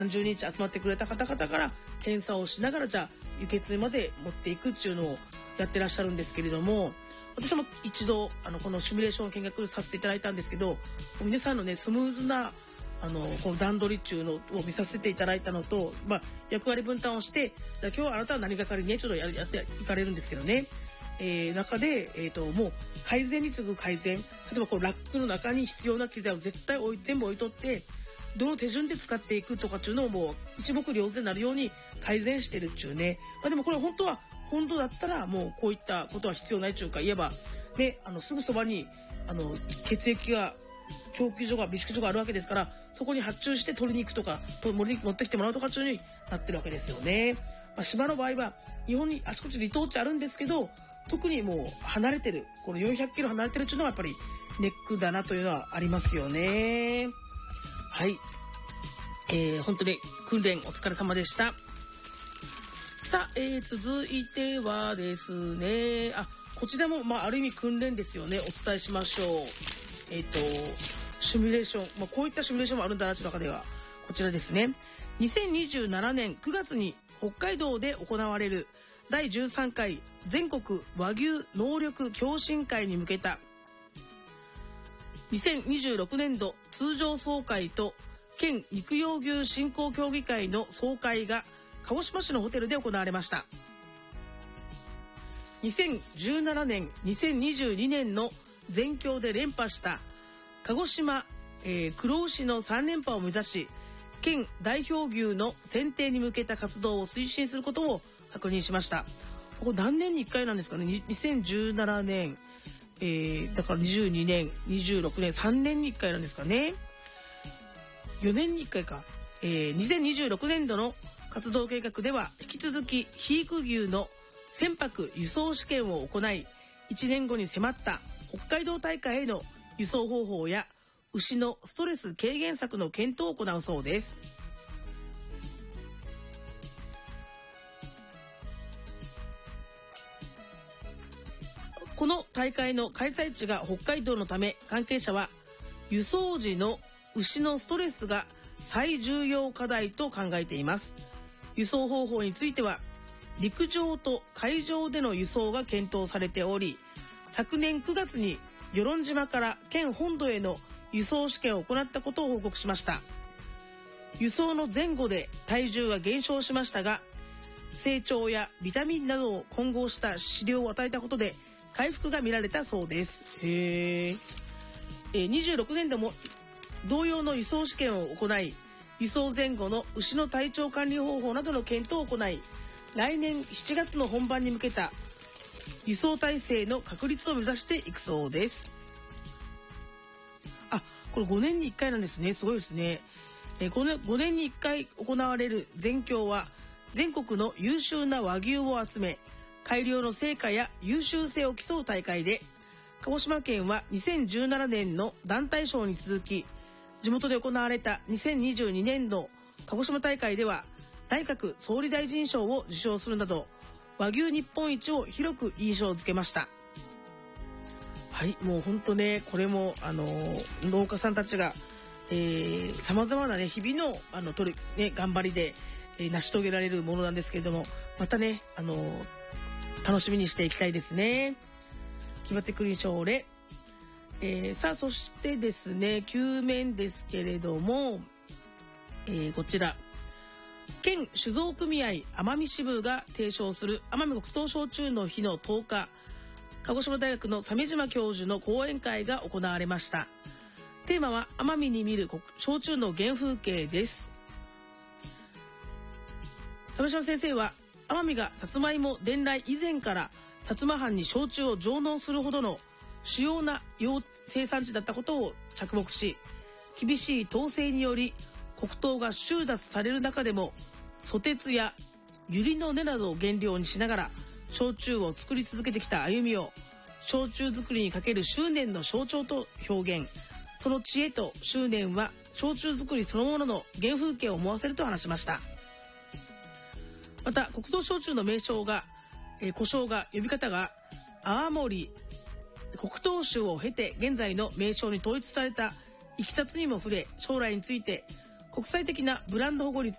30日集まってくれた方々から検査をしながら、じゃあ輸血まで持っていくっていうのをやってらっしゃるんですけれども、私も一度このシミュレーションを見学させていただいたんですけど、皆さんのねスムーズなこの段取りっていうのを見させていただいたのと、役割分担をして、じゃあ今日はあなたは何係ねちょっとやっていかれるんですけどね、中で、もう改善に次ぐ改善、例えばこうラックの中に必要な機材を絶対全部置いとって、どの手順で使っていくとかっていうのをもう一目瞭然になるように改善してるっていうね。でもこれ本当だったらもうこういったことは必要ないというか、言えばね、すぐそばに血液が供給所が備蓄所があるわけですから、そこに発注して取りに行くとか持ってきてもらうとかっていうようになってるわけですよね。島の場合は日本にあちこち離島地あるんですけど、特にもう離れてる、この400キロ離れてるっていうのがやっぱりネックだなというのはありますよね。はい、本当に訓練お疲れ様でした。さあ、続いてはですね、こちらもある意味訓練ですよね。お伝えしましょう。シミュレーション、こういったシミュレーションもあるんだなという中ではこちらですね。2027年9月に北海道で行われる第13回全国和牛能力共進会に向けた2026年度通常総会と県肉用牛振興協議会の総会が鹿児島市のホテルで行われました。2017年2022年の全共で連覇した鹿児島、黒牛の3連覇を目指し、県代表牛の選定に向けた活動を推進することを確認しました。ここ何年に1回なんですかね。2017年、だから22年26年3年に1回なんですかね。4年に1回か。2026年度の活動計画では引き続き肥育牛の船舶輸送試験を行い、1年後に迫った北海道大会への輸送方法や牛のストレス軽減策の検討を行うそうです。この大会の開催地が北海道のため、関係者は輸送時の牛のストレスが最重要課題と考えています。輸送方法については陸上と海上での輸送が検討されており、昨年9月に与論島から県本土への輸送試験を行ったことを報告しました。輸送の前後で体重が減少しましたが、成長やビタミンなどを混合した飼料を与えたことで回復が見られたそうです。26年でも同様の輸送試験を行い、輸送前後の牛の体調管理方法などの検討を行い、来年7月の本番に向けた輸送体制の確立を目指していくそうです。これ5年に1回なんですね。すごいですね。5年に1回行われる全共は、全国の優秀な和牛を集め、改良の成果や優秀性を競う大会で、鹿児島県は2017年の団体賞に続き、地元で行われた2022年度鹿児島大会では内閣総理大臣賞を受賞するなど、和牛日本一を広く印象づけました。はい、もう本当ね、これも農家さんたちが様々なね日々の頑張りで、成し遂げられるものなんですけれども、またね楽しみにしていきたいですね。決まってくる賞レ。さあ、そしてですね、9面ですけれども、こちら県酒造組合奄美支部が提唱する奄美黒糖焼酎の日の10日、鹿児島大学の鮫島教授の講演会が行われました。テーマは奄美に見る焼酎の原風景です。鮫島先生は、奄美がさつまいも伝来以前から薩摩藩に焼酎を上納するほどの主要な生産地だったことを着目し、厳しい統制により黒糖が収奪される中でも、ソテツやユリの根などを原料にしながら焼酎を作り続けてきた歩みを、焼酎作りにかける執念の象徴と表現。その知恵と執念は焼酎作りそのものの原風景を思わせると話しました。また黒糖焼酎の名称が、呼称が呼び方が泡盛黒糖酒を経て現在の名称に統一されたいきさつにも触れ、将来について国際的なブランド保護率